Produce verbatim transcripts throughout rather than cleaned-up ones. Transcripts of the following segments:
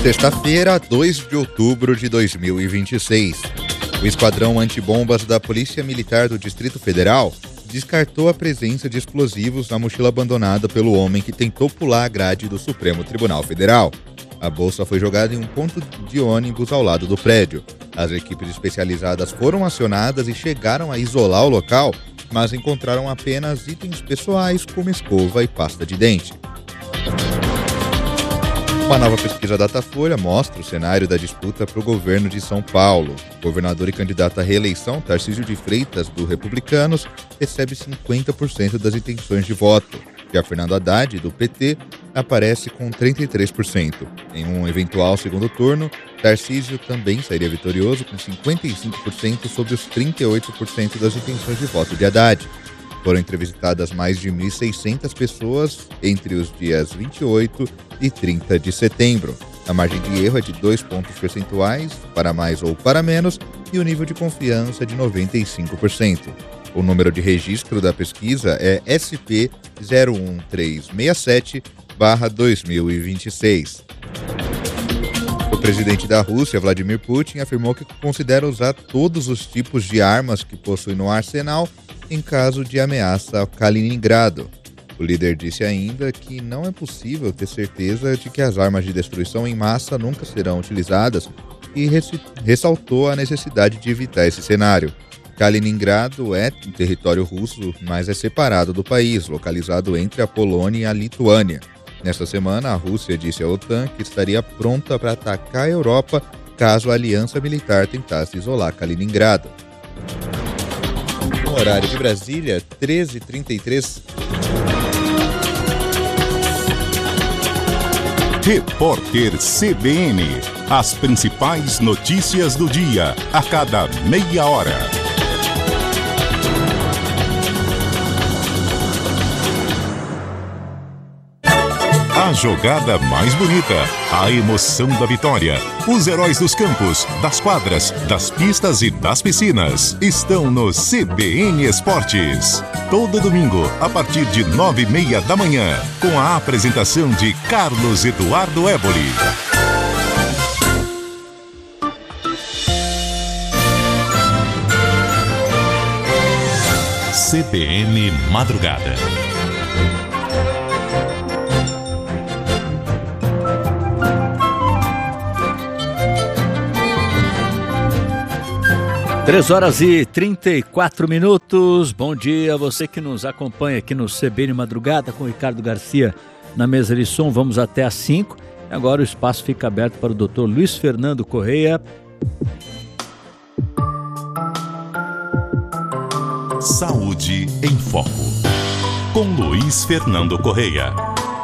Sexta-feira, dois de outubro de dois mil e vinte e seis. O Esquadrão Antibombas da Polícia Militar do Distrito Federal descartou a presença de explosivos na mochila abandonada pelo homem que tentou pular a grade do Supremo Tribunal Federal. A bolsa foi jogada em um ponto de ônibus ao lado do prédio. As equipes especializadas foram acionadas e chegaram a isolar o local, mas encontraram apenas itens pessoais como escova e pasta de dente. Uma nova pesquisa Datafolha mostra o cenário da disputa para o governo de São Paulo. O governador e candidato à reeleição, Tarcísio de Freitas, do Republicanos, recebe cinquenta por cento das intenções de voto. Já Fernando Haddad, do P T, aparece com trinta e três por cento. Em um eventual segundo turno, Tarcísio também sairia vitorioso com cinquenta e cinco por cento sobre os trinta e oito por cento das intenções de voto de Haddad. Foram entrevistadas mais de mil e seiscentas pessoas entre os dias vinte e oito e trinta de setembro. A margem de erro é de dois pontos percentuais, para mais ou para menos, e o nível de confiança é de noventa e cinco por cento. O número de registro da pesquisa é S P zero um três seis sete barra dois mil e vinte e seis. O presidente da Rússia, Vladimir Putin, afirmou que considera usar todos os tipos de armas que possui no arsenal em caso de ameaça a Kaliningrado. O líder disse ainda que não é possível ter certeza de que as armas de destruição em massa nunca serão utilizadas e ressaltou a necessidade de evitar esse cenário. Kaliningrado é um território russo, mas é separado do país, localizado entre a Polônia e a Lituânia. Nesta semana, a Rússia disse à OTAN que estaria pronta para atacar a Europa caso a aliança militar tentasse isolar Kaliningrado. No horário de Brasília, treze e trinta e três. Repórter C B N. As principais notícias do dia, a cada meia hora. A jogada mais bonita, a emoção da vitória, os heróis dos campos, das quadras, das pistas e das piscinas estão no C B N Esportes. Todo domingo, a partir de nove e meia da manhã, com a apresentação de Carlos Eduardo Éboli. C B N Madrugada. Três horas e trinta e quatro minutos. Bom dia a você que nos acompanha aqui no C B N Madrugada com o Ricardo Garcia na mesa de som. Vamos até às cinco. Agora o espaço fica aberto para o doutor Luiz Fernando Correia. Saúde em Foco, com Luiz Fernando Correia.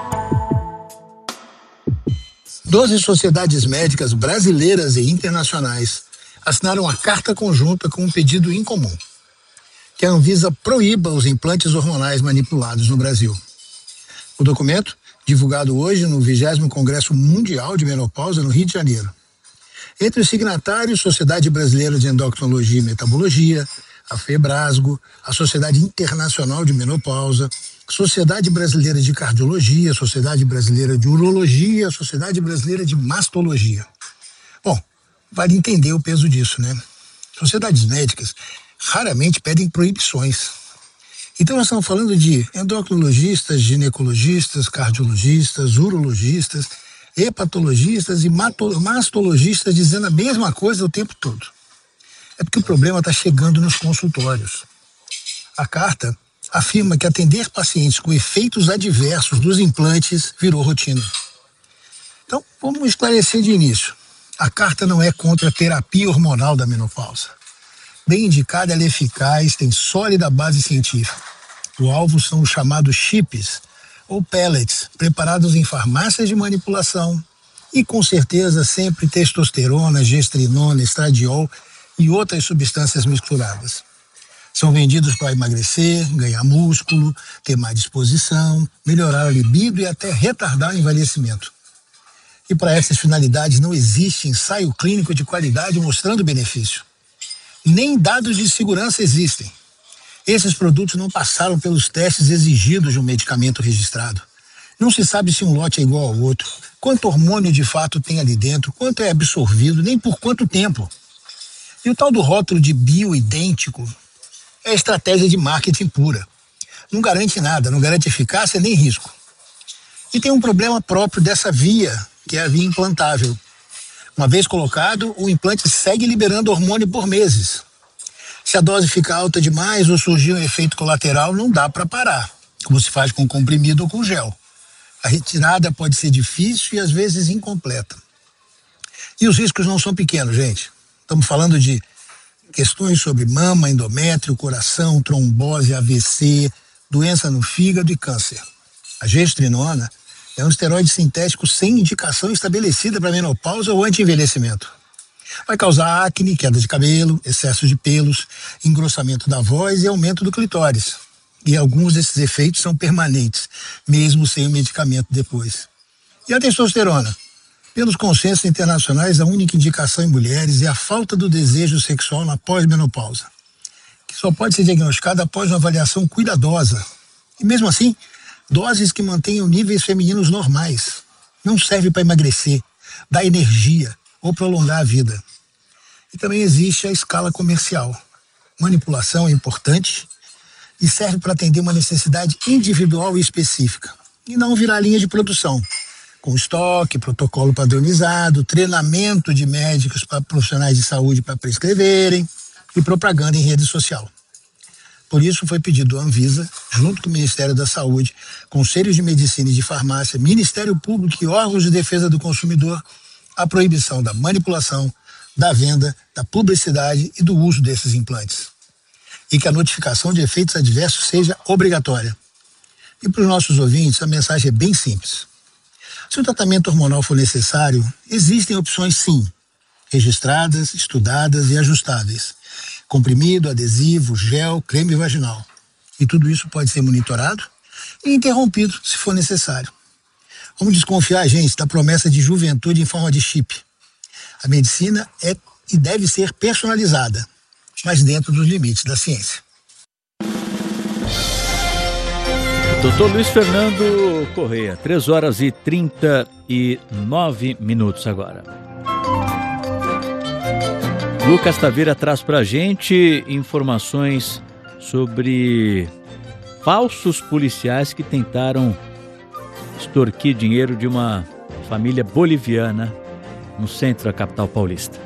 Doze sociedades médicas brasileiras e internacionais assinaram a carta conjunta com um pedido incomum, que a Anvisa proíba os implantes hormonais manipulados no Brasil. O documento, divulgado hoje no vigésimo Congresso Mundial de Menopausa, no Rio de Janeiro. Entre os signatários, Sociedade Brasileira de Endocrinologia e Metabologia, a FEBRASGO, a Sociedade Internacional de Menopausa, Sociedade Brasileira de Cardiologia, Sociedade Brasileira de Urologia, Sociedade Brasileira de Mastologia. Bom, vale entender o peso disso, né? Sociedades médicas raramente pedem proibições. Então nós estamos falando de endocrinologistas, ginecologistas, cardiologistas, urologistas, hepatologistas e mastologistas dizendo a mesma coisa o tempo todo. É porque o problema está chegando nos consultórios. A carta afirma que atender pacientes com efeitos adversos dos implantes virou rotina. Então, vamos esclarecer de início. A carta não é contra a terapia hormonal da menopausa. Bem indicada, ela é eficaz, tem sólida base científica. O alvo são os chamados chips, ou pellets, preparados em farmácias de manipulação e, com certeza, sempre testosterona, gestrinona, estradiol e outras substâncias misturadas. São vendidos para emagrecer, ganhar músculo, ter mais disposição, melhorar a libido e até retardar o envelhecimento. E para essas finalidades não existe ensaio clínico de qualidade mostrando benefício. Nem dados de segurança existem. Esses produtos não passaram pelos testes exigidos de um medicamento registrado. Não se sabe se um lote é igual ao outro, quanto hormônio de fato tem ali dentro, quanto é absorvido, nem por quanto tempo. E o tal do rótulo de bioidêntico é estratégia de marketing pura. Não garante nada, não garante eficácia nem risco. E tem um problema próprio dessa via, que é a via implantável. Uma vez colocado, o implante segue liberando hormônio por meses. Se a dose fica alta demais ou surgir um efeito colateral, não dá para parar, como se faz com comprimido ou com gel. A retirada pode ser difícil e às vezes incompleta. E os riscos não são pequenos, gente. Estamos falando de questões sobre mama, endométrio, coração, trombose, A V C, doença no fígado e câncer. A gestrinona é um esteroide sintético sem indicação estabelecida para menopausa ou anti-envelhecimento. Vai causar acne, queda de cabelo, excesso de pelos, engrossamento da voz e aumento do clitóris. E alguns desses efeitos são permanentes, mesmo sem o medicamento depois. E a testosterona? Pelos consensos internacionais, a única indicação em mulheres é a falta do desejo sexual na pós-menopausa, que só pode ser diagnosticada após uma avaliação cuidadosa. E mesmo assim, doses que mantenham níveis femininos normais. Não serve para emagrecer, dar energia ou prolongar a vida. E também existe a escala comercial. Manipulação é importante e serve para atender uma necessidade individual e específica, e não virar linha de produção, com estoque, protocolo padronizado, treinamento de médicos para profissionais de saúde para prescreverem e propaganda em rede social. Por isso foi pedido à Anvisa, junto com o Ministério da Saúde, Conselhos de Medicina e de Farmácia, Ministério Público e órgãos de defesa do consumidor, a proibição da manipulação, da venda, da publicidade e do uso desses implantes. E que a notificação de efeitos adversos seja obrigatória. E para os nossos ouvintes, a mensagem é bem simples. Se o tratamento hormonal for necessário, existem opções sim, registradas, estudadas e ajustáveis. Comprimido, adesivo, gel, creme vaginal. E tudo isso pode ser monitorado e interrompido se for necessário. Vamos desconfiar, gente, da promessa de juventude em forma de chip. A medicina é e deve ser personalizada, mas dentro dos limites da ciência. doutor Luiz Fernando Correia, três horas e trinta e nove minutos agora. Lucas Taveira traz pra gente informações sobre falsos policiais que tentaram extorquir dinheiro de uma família boliviana no centro da capital paulista.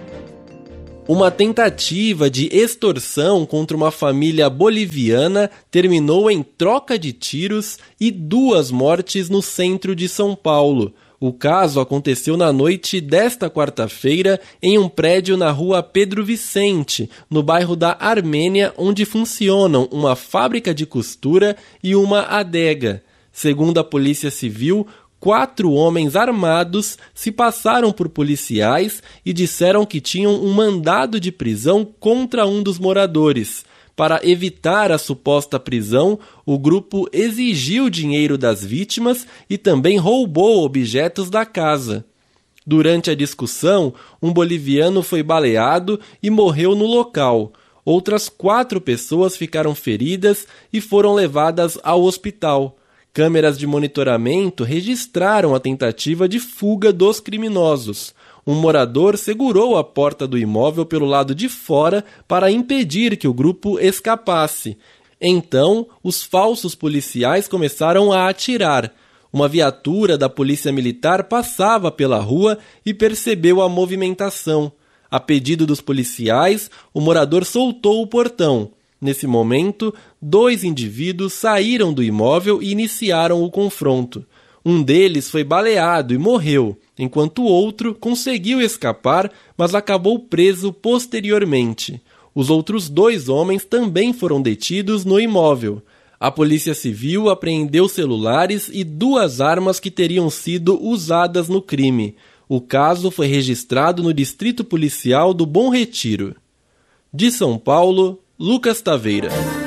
Uma tentativa de extorsão contra uma família boliviana terminou em troca de tiros e duas mortes no centro de São Paulo. O caso aconteceu na noite desta quarta-feira em um prédio na rua Pedro Vicente, no bairro da Armênia, onde funcionam uma fábrica de costura e uma adega. Segundo a Polícia Civil, quatro homens armados se passaram por policiais e disseram que tinham um mandado de prisão contra um dos moradores. Para evitar a suposta prisão, o grupo exigiu dinheiro das vítimas e também roubou objetos da casa. Durante a discussão, um boliviano foi baleado e morreu no local. Outras quatro pessoas ficaram feridas e foram levadas ao hospital. Câmeras de monitoramento registraram a tentativa de fuga dos criminosos. Um morador segurou a porta do imóvel pelo lado de fora para impedir que o grupo escapasse. Então, os falsos policiais começaram a atirar. Uma viatura da Polícia Militar passava pela rua e percebeu a movimentação. A pedido dos policiais, o morador soltou o portão. Nesse momento, dois indivíduos saíram do imóvel e iniciaram o confronto. Um deles foi baleado e morreu, enquanto o outro conseguiu escapar, mas acabou preso posteriormente. Os outros dois homens também foram detidos no imóvel. A Polícia Civil apreendeu celulares e duas armas que teriam sido usadas no crime. O caso foi registrado no Distrito Policial do Bom Retiro. De São Paulo, Lucas Taveira.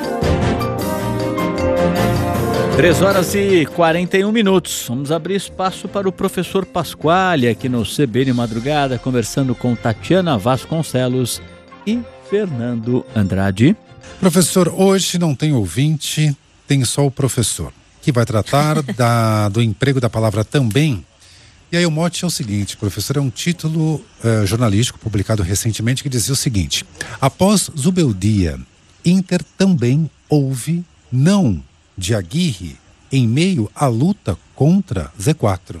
três horas e quarenta e um minutos. Vamos abrir espaço para o professor Pasquale aqui no C B N Madrugada, conversando com Tatiana Vasconcelos e Fernando Andrade. Professor, hoje não tem ouvinte, tem só o professor. que vai tratar da, do emprego da palavra também. E aí o mote é o seguinte, professor, é um título uh, jornalístico publicado recentemente que dizia o seguinte: após Zubeldia, Inter também houve não de Aguirre em meio à luta contra Z quatro.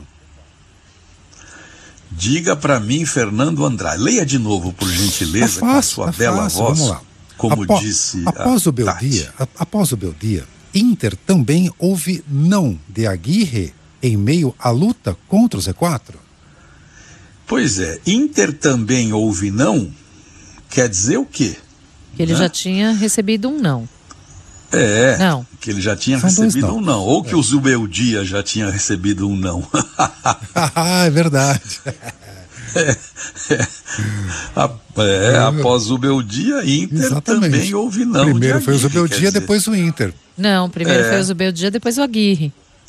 Diga para mim, Fernando Andrade. Leia de novo, por gentileza, tá fácil, com a sua tá bela fácil, voz. Vamos lá. Como Apo, disse após a o Beldia, a, após o Beldia, Inter também houve não de Aguirre em meio à luta contra o Z quatro? Pois é, Inter também houve não, quer dizer o quê? Que ele né? já tinha recebido um não. É, não. que ele já tinha São recebido não. um não, ou que é. o Zubeldia já tinha recebido um não. Ah, é verdade. É, é, a, é, após o Zubeldia, Inter Exatamente. Também houve não. Primeiro de foi o Aguirre, Zubeldia, depois o Inter. Não, primeiro é. foi o Zubeldia, depois o Aguirre.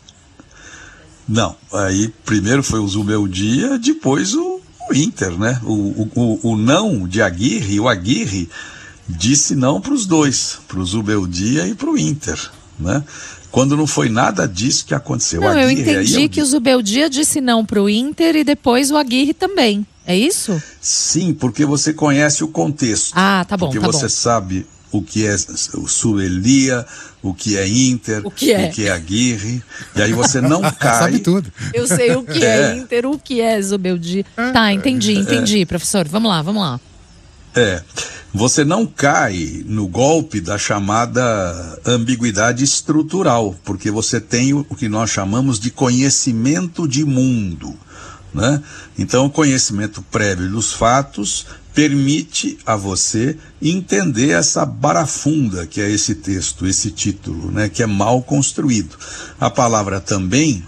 Não, aí primeiro foi o Zubeldia, depois o, o Inter, né? O, o, o, o não de Aguirre, o Aguirre disse não para os dois, para o Zubeldia e para o Inter, né? Quando não foi nada disso que aconteceu. Não, Aguirre, eu entendi eu que o Zubeldia disse não para o Inter e depois o Aguirre também. É isso? Sim, porque você conhece o contexto. Ah, tá bom, porque tá você bom. sabe o que é o Zubeldia, o que é Inter, o que é, o que é Aguirre, e aí você não cai. Sabe tudo. Eu sei o que é, é Inter, o que é Zubeldia. Tá, entendi, entendi, é. professor. Vamos lá, vamos lá. É, você não cai no golpe da chamada ambiguidade estrutural, porque você tem o que nós chamamos de conhecimento de mundo, né? Então, o conhecimento prévio dos fatos permite a você entender essa barafunda que é esse texto, esse título, né? Que é mal construído. A palavra também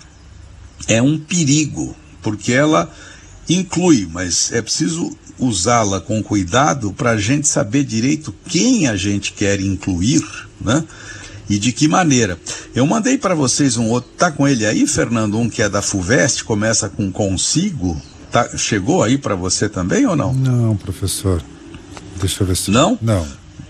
é um perigo, porque ela inclui, mas é preciso usá-la com cuidado para a gente saber direito quem a gente quer incluir, né? E de que maneira. Eu mandei para vocês um outro, tá com ele aí, Fernando, um que é da FUVEST, começa com consigo, tá, chegou aí para você também ou não? Não, professor, deixa eu ver se... Não? Não.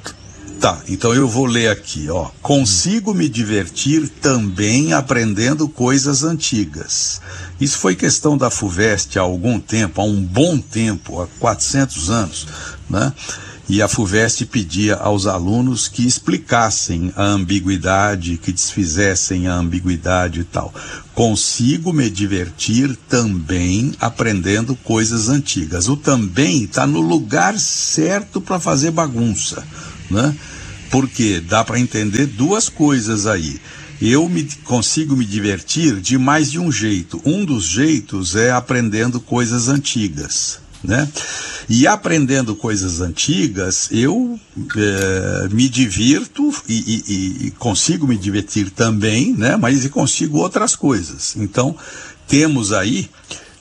Tá, então eu vou ler aqui, ó. Consigo me divertir também aprendendo coisas antigas. Isso foi questão da FUVEST há algum tempo, há um bom tempo, há quatrocentos anos, né? E a FUVEST pedia aos alunos que explicassem a ambiguidade, que desfizessem a ambiguidade e tal. Consigo me divertir também aprendendo coisas antigas. O também está no lugar certo para fazer bagunça, né? Porque dá para entender duas coisas aí. Eu me, consigo me divertir de mais de um jeito. Um dos jeitos é aprendendo coisas antigas, né? E aprendendo coisas antigas, eu é, me divirto e, e, e consigo me divertir também, né? Mas e consigo outras coisas. Então, temos aí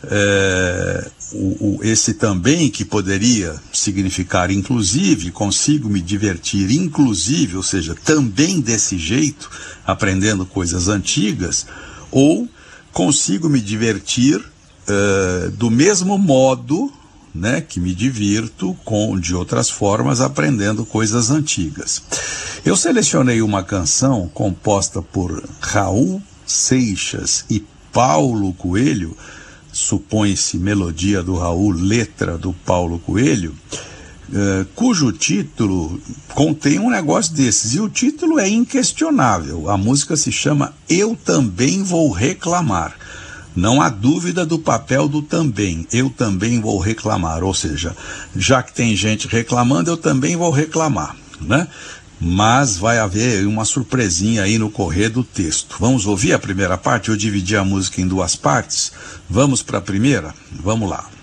é, o, o, esse também que poderia significar inclusive, consigo me divertir inclusive, ou seja, também desse jeito, aprendendo coisas antigas, ou consigo me divertir uh, do mesmo modo, né, que me divirto com, de outras formas, aprendendo coisas antigas. Eu selecionei uma canção composta por Raul Seixas e Paulo Coelho, supõe-se melodia do Raul, letra do Paulo Coelho, uh, cujo título contém um negócio desses, e o título é inquestionável. A música se chama Eu Também Vou Reclamar. Não há dúvida do papel do também, eu também vou reclamar, ou seja, já que tem gente reclamando, eu também vou reclamar, né? Mas vai haver uma surpresinha aí no correr do texto. Vamos ouvir a primeira parte? Eu dividi a música em duas partes. Vamos para a primeira? Vamos lá.